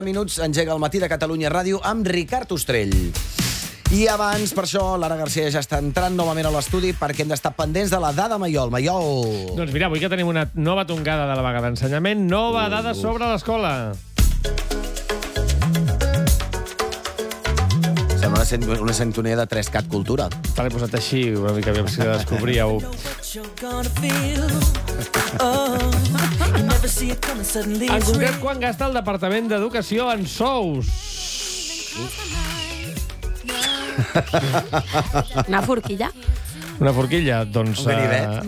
Minuts engega el Matí de Catalunya Ràdio amb Ricard Ostrell. I abans, per això, Lara García ja està entrant novament a l'estudi perquè hem d'estar pendents de la dada Maiol. Maiol! Doncs mira, avui que tenim una nova tongada de la vaga d'ensenyament, nova dada sobre l'escola. Sembla una sintonia de 3CAT Cultura. Te l'he posat així, una mica bé, si la descobríeu. En concret, quan gasta el Departament d'Educació en sous? Una forquilla? Una forquilla? Doncs... Un ganivet.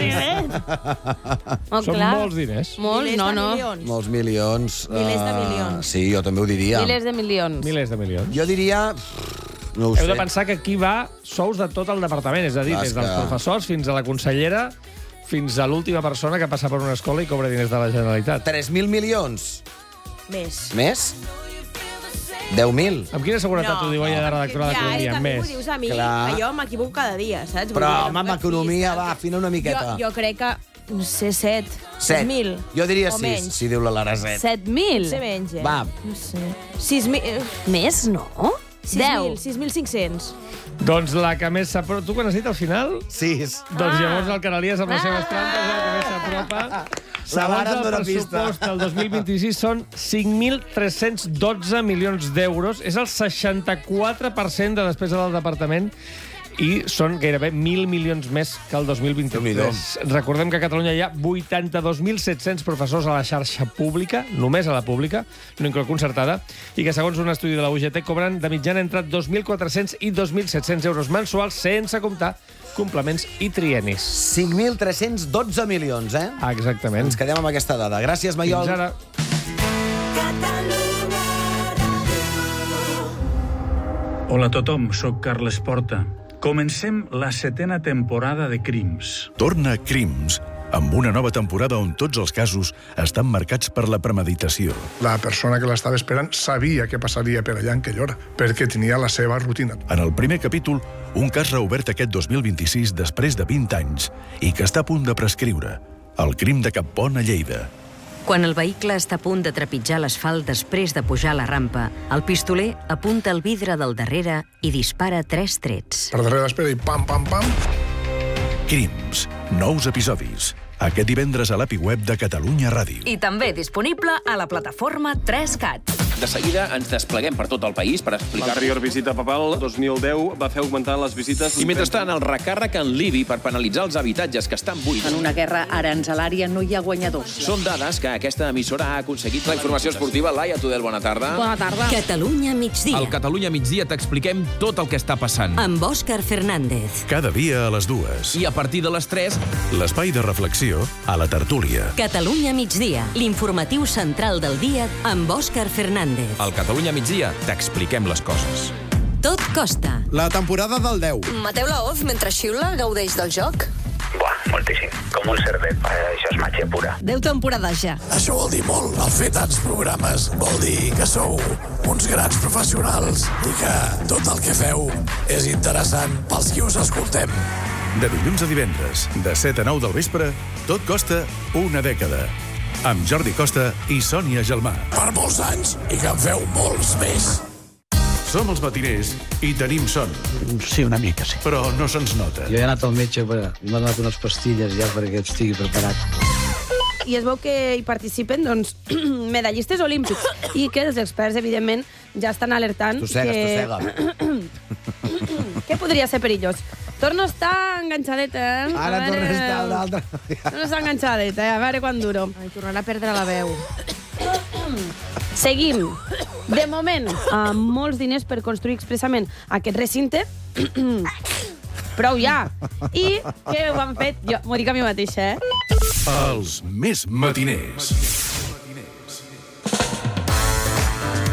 Són molts diners. Molts, no. Molts milions. Milers de milions. Sí, jo també ho diria. Milers de milions. Milers de milions. Jo diria... No ho Heu sé. de pensar que aquí va sous de tot el departament, és a dir, Clar, des és dels que- professors fins a la consellera, fins a l'última persona que passa per una escola i cobra diners de la Generalitat. 3.000 milions. Més. Més? 10.000. Amb quina seguretat ho diu ella de redactora d'Economia? és que Més. ho dius a mi, Clar. que jo m'equivoco cada dia, saps? Però, Vull dir, home, amb no economia, puc va, afina una miqueta. Jo crec que, no sé, 7. 7. Jo diria 6, si diu la Lara 7. 7.000? Sé menys, eh? Va. No sé. 6.000... Més, no? 10. 6.500. Doncs la que més s'apropa... Tu quan has dit al final? 6. Doncs llavors el Canalies amb les seves trampes és el que més s'apropa. La Lara em Segons dóna el pista. pressupost del 2026 són 5.312 milions d'euros. És el 64% de despesa del departament i són gairebé 1.000 milions més que el 2023. Recordem que a Catalunya hi ha 82.700 professors a la xarxa pública, només a la pública, no inclou concertada, i que segons un estudi de la UGT cobren de mitjana entre 2.400 i 2.700 euros mensuals, sense comptar complements i trienis. 5.312 milions, eh? Exactament. Ens quedem amb aquesta dada. Gràcies, Maiol. Fins ara. Hola a tothom, sóc Carles Porta. Comencem la 7ª temporada de Crims. Torna Crims, amb una nova temporada on tots els casos estan marcats per la premeditació. La persona que l'estava esperant sabia què passaria per allà en aquella hora, perquè tenia la seva rutina. En el primer capítol, un cas reobert aquest 2026 després de 20 anys i que està a punt de prescriure. El crim de Cappont a Lleida. Quan el vehicle està a punt de trepitjar l'asfalt després de pujar la rampa, el pistoler apunta el vidre del darrere i dispara 3 trets. Per darrere l'espera i pam, pam, pam. Crims. Nous episodis. Aquest divendres a l'API web de Catalunya Ràdio. I també disponible a la plataforma 3CAT. De seguida ens despleguem per tot el país per explicar... L'anterior visita papal, 2010, va fer augmentar les visites... I mentrestant, el recàrrec en l'IBI per penalitzar els habitatges que estan buits. En una guerra aranzelària no hi ha guanyadors. Són dades que aquesta emissora ha aconseguit. La informació esportiva, Laia Tudel, bona tarda. Bona tarda. Catalunya migdia. Al Catalunya migdia t'expliquem tot el que està passant. Amb Òscar Fernández. Cada dia a les 2. I a partir de les 3... L'espai de reflexió a la tertúlia. Catalunya migdia. L'informatiu central del dia amb Òscar Fernández. Al Catalunya migdia t'expliquem les coses. Tot costa. La temporada del 10. Mateu Laoz, mentre xiula, gaudeix del joc? Buah, moltíssim. Com un cervet. Això és màgia pura. 10 temporades ja. Això vol dir molt. El fer tants programes vol dir que sou uns grans professionals i que tot el que feu és interessant pels qui us escoltem. De dilluns a divendres, de 7 a 9 del vespre, tot costa una dècada. Amb Jordi Costa i Sònia Gelmà. Per molts anys i que en feu molts més. Som els matiners i tenim son. Sí, una mica, sí. Però no se'ns nota. Jo he anat al metge, m'ha donat unes pastilles ja perquè estigui preparat. I es veu que hi participen, doncs, medallistes olímpics. I que els experts, evidentment, ja estan alertant Tossega. que podria ser perillós. Torno a estar enganxadeta, eh? Ara torna a estar una altra. Torno a estar enganxadeta, a veure quan duro. Ai, tornarà a perdre la veu. Seguim. De moment, amb molts diners per construir expressament aquest recinte. Prou ja. I què ho han fet? Jo m'ho dic a mi mateixa, eh? Els més matiners.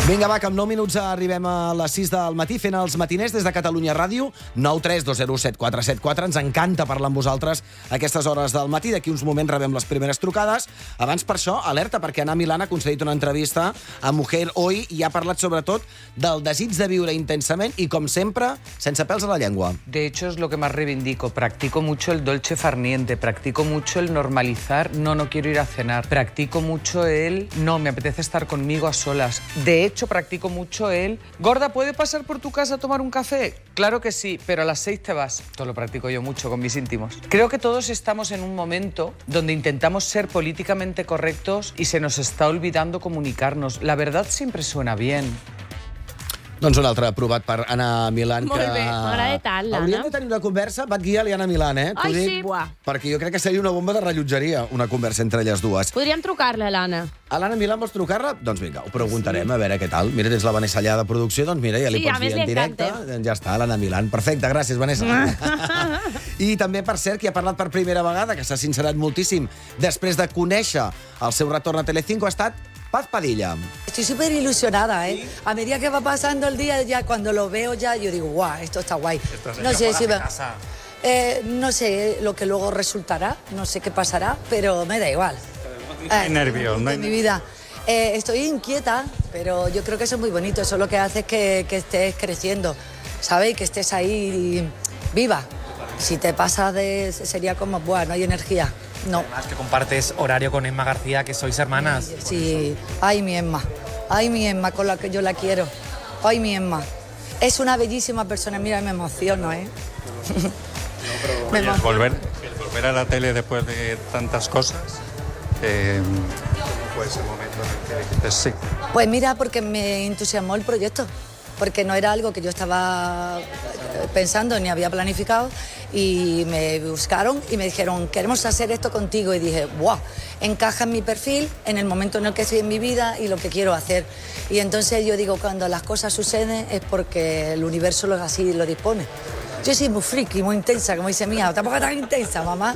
Vinga, va, que en 9 minuts arribem a les 6 del matí fent els matiners des de Catalunya Ràdio, 932017474. Ens encanta parlar amb vosaltres a aquestes hores del matí. D'aquí uns moments rebem les primeres trucades. Abans, per això, alerta, perquè Ana Milán ha concedit una entrevista a Mujer Hoy i ha parlat sobretot del desig de viure intensament i, com sempre, sense pèls a la llengua. De hecho, es lo que más reivindico. Practico mucho el dolce farniente, practico mucho el normalizar, no quiero ir a cenar. Practico mucho el no, me apetece estar conmigo a solas. De hecho, practico mucho el gorda, ¿puede pasar por tu casa a tomar un café? Claro que sí, pero a las 6 te vas. Esto lo practico yo mucho con mis íntimos. Creo que todos estamos en un momento donde intentamos ser políticamente correctos y se nos está olvidando comunicarnos. La verdad siempre suena bien. Doncs un altre aprovat per Ana Milán. Molt bé, m'agrada tant, l'Anna. Hauríem de tenir una conversa, Bat Guial i Ana Milán, eh? Ai, sí. Perquè jo crec que seria una bomba de rellotgeria, una conversa entre elles dues. Podríem trucar-la, l'Anna. A l'Anna Milán vols trucar-la? Doncs vinga, ho preguntarem, a veure què tal. Mira, tens la Vanessa allà de producció, doncs mira, ja li pots dir en directe. Ja està, l'Anna Milán. Perfecte, gràcies, Vanessa. I també, per cert, qui ha parlat per primera vegada, que s'ha sincerat moltíssim, després de conèixer el seu retorn a Telecinco, ha estat Paz Padilla. Estoy súper ilusionada, ¿eh? A medida que va pasando el día, ya cuando lo veo ya, yo digo, guau, esto está guay. No sé si no sé lo que luego resultará, no sé qué pasará, pero me da igual. Nervios, ¿no? En mi vida. Estoy inquieta, pero yo creo que eso es muy bonito. Eso lo que hace es que estés creciendo, ¿sabes? Y que estés ahí viva. Si te pasas sería como, buah, no hay energía. No. Además que compartes horario con Emma García, que sois hermanas. Sí, ay, mi Emma, con la que yo la quiero. Ay, mi Emma. Es una bellísima persona, mira, me emociono, ¿eh? Volver a la tele después de tantas cosas, ¿cómo fue ese momento en el que dices sí? Pues mira, porque me entusiasmó el proyecto, porque no era algo que yo estaba pensando ni había planificado, y me buscaron y me dijeron, queremos hacer esto contigo, y dije, wow, encaja en mi perfil, en el momento en el que estoy en mi vida y lo que quiero hacer. Y entonces yo digo, cuando las cosas suceden es porque el universo así lo dispone. Yo soy muy friki, muy intensa, como dice Mía, tampoco tan intensa, mamá.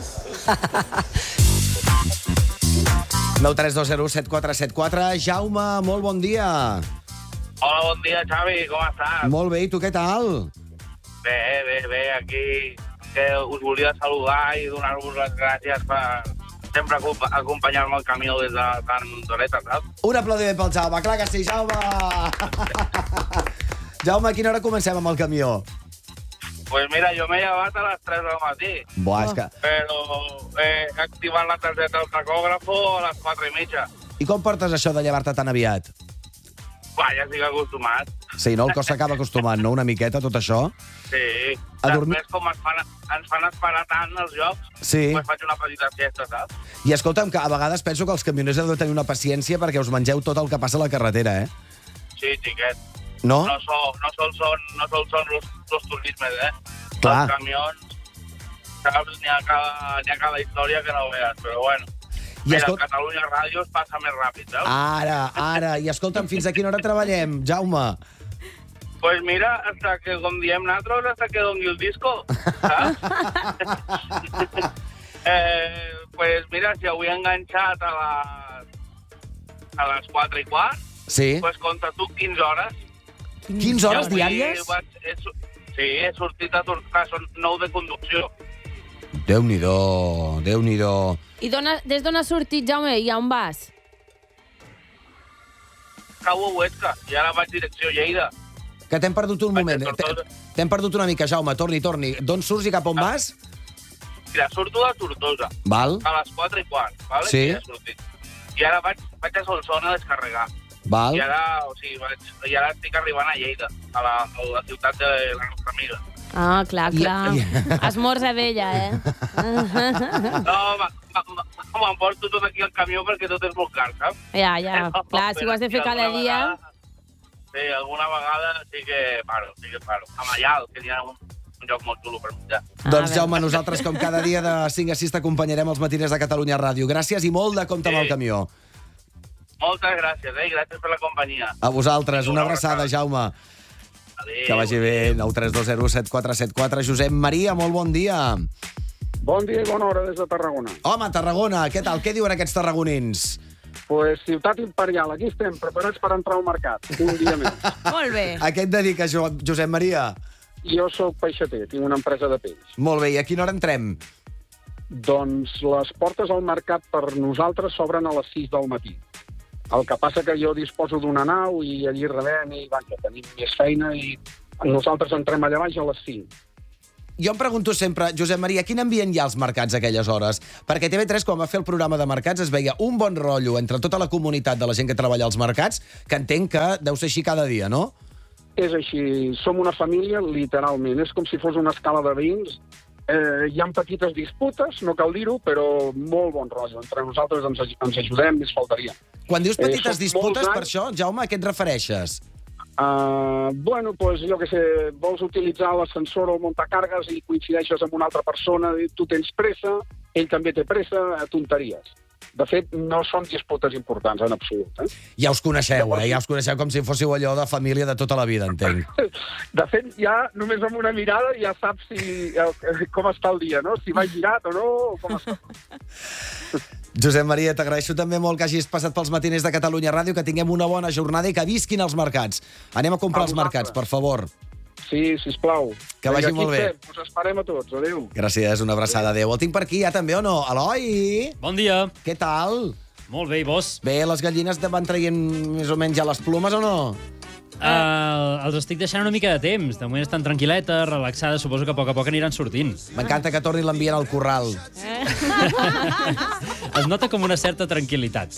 932017474. Jaume, molt bon dia. Hola, bon dia, Xavi, com estàs? Molt bé, i tu què tal? Bé, aquí que us volia saludar i donar-vos les gràcies per sempre acompanyar-me al camió des de tan d'horeta, saps? Un aplaudiment pel Jaume, clar que sí, Jaume! Jaume, a quina hora comencem amb el camió? Pues mira, jo m'he llevat a les 3 del matí. Buah, és que... Però he activat la targeta del tacògrafo a les 4:30. I com portes això de llevar-te tan aviat? Buah, ja estic acostumat. Sí, no? El cos s'acaba acostumant, no? Una miqueta, tot això? Sí. Després, com ens fan esperar tant els jocs, sí, pues faig una petita siesta, saps? I escolta'm, que a vegades penso que els camioners heu de tenir una paciència perquè us mengeu tot el que passa a la carretera, eh? Sí, xiquet. No? No sol són los turismes, eh? Clar. Els camions, saps? N'hi ha cada història que no veus, però bueno. Mira, Catalunya Ràdio es passa més ràpid, saps? Ara. I escolta'm, fins a quina hora treballem, Jaume? Pues mira, hasta que, com diem nosaltres, hasta que doni el disco, saps? Pues mira, si avui he enganxat a les 4:15, sí, pues compta tu 15 hores. 15 hores diàries? Sí, he sortit a trucar, són 9 de conducció. Déu-n'hi-do, Déu-n'hi-do. I des d'on has sortit, Jaume, i on vas? Cau a Huesca, i ara vaig direcció Lleida. Que t'hem perdut un moment. T'hem perdut una mica, Jaume, torni. D'on surts i cap on vas? Mira, surto de Tortosa. Val. A les 4:15, vale? Sí. I ara vaig a Solsona a descarregar. Val. I ara estic arribant a Lleida, a la ciutat de la nostra amiga. Ah, clar. Esmorza vella, eh? No, me'n porto tot aquí al camió perquè tot és molt car, saps? Ja. Clar, si ho has de fer cada dia... Sí, alguna vegada sí que paro. A Mallal, que hi ha un lloc molt xulo per menjar. Doncs, Jaume, nosaltres, com cada dia de 5 a 6, t'acompanyarem als matiners de Catalunya Ràdio. Gràcies i molt de compte amb el camió. Moltes gràcies, gràcies per la companyia. A vosaltres, una abraçada, Jaume. Adéu. Que vagi bé. 932017474. Josep Maria, molt bon dia. Bon dia i bona hora des de Tarragona. Home, Tarragona, què tal? Què diuen aquests tarragonins? Pues Ciutat Imperial, aquí estem, preparats per entrar al mercat, un dia més. Molt bé. A què et dediques, Josep Maria? Jo sóc peixater, tinc una empresa de peix. Molt bé, i a quina hora entrem? Doncs les portes al mercat per nosaltres s'obren a les 6 del matí. El que passa que jo disposo d'una nau i allí rebem i tenim més feina i nosaltres entrem allà baix a les 5. Jo em pregunto sempre, Josep Maria, quin ambient hi ha als mercats a aquelles hores? Perquè TV3, quan va fer el programa de mercats, es veia un bon rotllo entre tota la comunitat de la gent que treballa als mercats, que entenc que deu ser així cada dia, no? És així, som una família, literalment. És com si fos una escala de veïns. Hi ha petites disputes, no cal dir-ho, però molt bon rotllo. Entre nosaltres ens ajudem, més faltaria. Quan dius petites disputes, per això, Jaume, a què et refereixes? Bueno, doncs jo què sé, vols utilitzar l'ascensor o el muntacargues i coincideixes amb una altra persona, i tu tens pressa, ell també té pressa, tonteries. De fet, no són disputes importants, en absolut. Ja us coneixeu, Ja us coneixeu com si fóssiu allò de família de tota la vida, entenc. De fet, ja només amb una mirada ja saps com està el dia, no? Si va girat o no, o com està. Josep Maria, t'agraeixo també molt que hagis passat pels matiners de Catalunya Ràdio, que tinguem una bona jornada i que visquin els mercats. Anem a comprar als mercats, per favor. Sí, sisplau. Que vagi molt bé. Us esperem a tots. Adéu. Gràcies, una abraçada. Adéu. El tinc per aquí, ja també, o no? Eloi! Bon dia. Què tal? Molt bé, i vos? Bé, les gallines te van traient més o menys ja les plomes o no? Els estic deixant una mica de temps. De moment estan tranquil·letes, relaxades. Suposo que a poc aniran sortint. M'encanta que torni l'ambient al corral. Es nota com una certa tranquil·litat.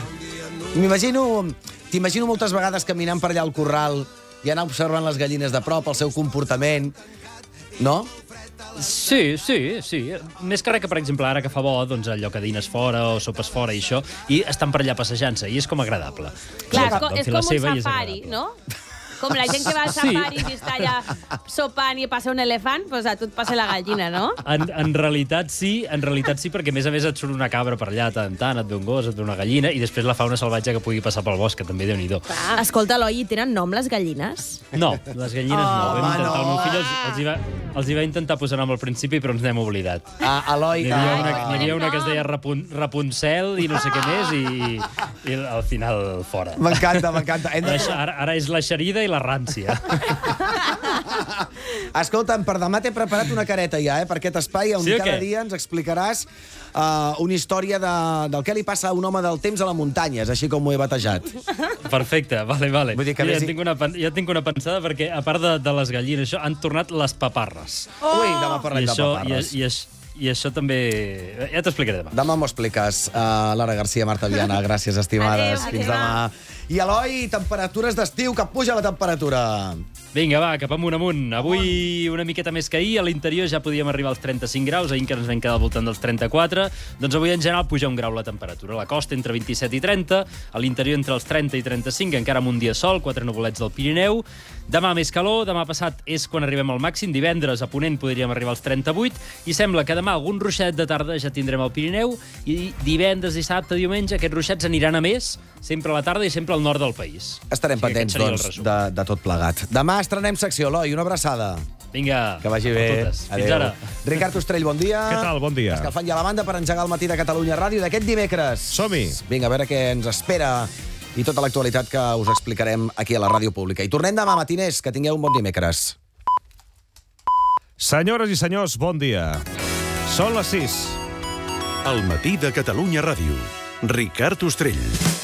T'imagino moltes vegades caminant per allà al corral i anar observant les gallines de prop, el seu comportament, no? Sí. Més que res que, per exemple, ara que fa bo, doncs allò que dines fora o sopes fora i això, i estan per allà passejant-se, i és com agradable. Clar, és com un safari, no? Com la gent que va al safari i està allà sopant i passa un elefant, doncs a tu et passa la gallina, no? En realitat sí, perquè a més et surt una cabra per allà tant, et ve un gos, et ve una gallina, i després la fauna salvatge que pugui passar pel bosc, que també Déu-n'hi-do. Escolta, Eloi, tenen nom les gallines? No, les gallines no. El meu fill els hi va intentar posar nom al principi, però ens n'hem oblidat. Eloi, N'hi havia una que es deia Rapunzel i no sé què més, i al final fora. M'encanta. Ara és la xerida i la rància. Escolta'm, per demà t'he preparat una careta ja, per aquest espai, on cada dia ens explicaràs una història del que li passa a un home del temps a la muntanya, és així com ho he batejat. Perfecte, vale. Vull dir que ja tinc una pensada, perquè a part de les gallines, això, han tornat les paparres. Ui, demà parlem de paparres. I això també... Ja t'explicaré demà. Demà m'ho expliques. Lara Garcia, Marta Viana, gràcies, estimades. Adéu. Fins demà. I Eloi, temperatures d'estiu, que puja la temperatura. Vinga, va, cap amunt. Avui una miqueta més que ahir, a l'interior ja podíem arribar als 35 graus, ahir encara ens vam quedar al voltant dels 34, doncs avui en general puja un grau la temperatura. A la costa entre 27 i 30, a l'interior entre els 30 i 35, encara amb un dia sol, 4 nuvolets del Pirineu. Demà més calor, demà passat és quan arribem al màxim, divendres a Ponent podríem arribar als 38, i sembla que demà algun ruixet de tarda ja tindrem al Pirineu, i divendres, dissabte, diumenge, aquests ruixets aniran a més, sempre a la tarda i sempre al nord del país. Estarem pendents, doncs, de tot plegat. Demà estrenem secció, Eloi, una abraçada. Vinga, que vagi bé. Fins ara. Ricard Ostrell, bon dia. Què tal? Bon dia. Escalfant ja la banda per engegar el matí de Catalunya Ràdio d'aquest dimecres. Som-hi. Vinga, a veure què ens espera i tota l'actualitat que us explicarem aquí a la Ràdio Pública. I tornem demà, matiners, que tingueu un bon dimecres. Senyores i senyors, bon dia. Són les 6. El matí de Catalunya Ràdio. Ricard Ostrell.